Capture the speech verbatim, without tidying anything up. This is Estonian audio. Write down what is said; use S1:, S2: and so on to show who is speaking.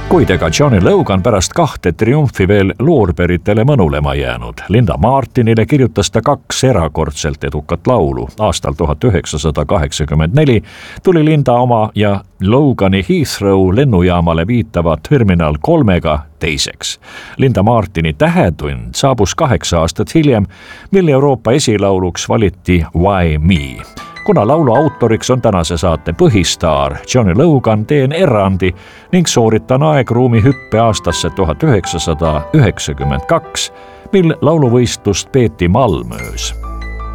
S1: kuid ega Johnny Logan pärast kahte triumfi veel loorberitele mõnulema jäänud. Linda Martinile kirjutas ta kaks erakordselt edukat laulu. Aastal tuhat üheksasada kaheksakümmend neli tuli Linda oma ja Logani Heathrow lennujaamale viitava Terminal kolmega teiseks. Linda Martini Tähetund saabus kaheksa aastat hiljem, mil Euroopa esilauluks valiti Why Me. Kuna laulu autoriks on tänase saate põhistaar Johnny Logan, teen erandi ning sooritan aegruumi hüppe aastasse tuhat üheksasada üheksakümmend kaks, mil lauluvõistlust peeti Malmöös.